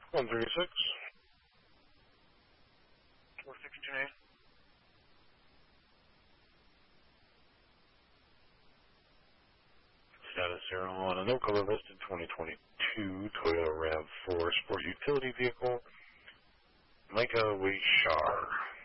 136. 462. Status 01, a no color listed 2022 Toyota RAV4 Sport Utility Vehicle, Micah Wishar.